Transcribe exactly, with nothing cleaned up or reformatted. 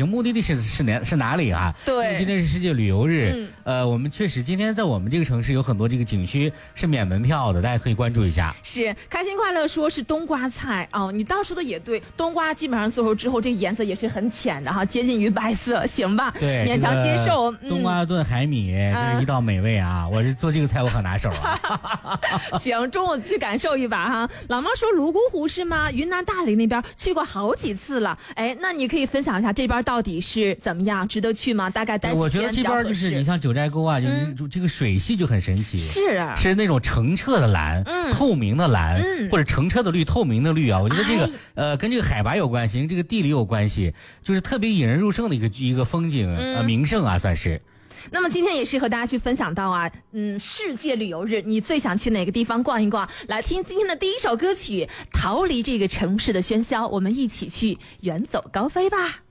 行目的地是是哪是哪里啊？ 对， 今天是世界旅游日， 嗯、 呃，我们确实今天在我们这个城市有很多这个景区是免门票的，大家可以关注一下。 是开心快乐说是冬瓜菜哦，你倒说的也对，冬瓜基本上做熟之后，这个颜色也是很浅的哈，接近于白色，行吧？ 对， 勉强接受。 这个、冬瓜炖海米、嗯、这是一道美味啊！我是做这个菜我很拿手啊。 行，中午去感受一把哈。老猫说泸沽湖是吗？云南大理那边去过好几次了，哎，那你可以分享一下这边到底是怎么样，值得去吗？大概待几天？ 我觉得这边就是你像九寨沟啊，就是、嗯、这个水系就很神奇， 是啊， 是那种澄澈的蓝，嗯、透明的蓝、嗯，或者澄澈的绿、透明的绿啊。我觉得这个、哎、呃跟这个海拔有关系，跟这个地理有关系，就是特别引人入胜的一个一个风景、嗯、呃名胜啊，算是。 那么今天也是和大家去分享到啊，嗯，世界旅游日，你最想去哪个地方逛一逛？来听今天的第一首歌曲，逃离这个城市的喧嚣，我们一起去远走高飞吧。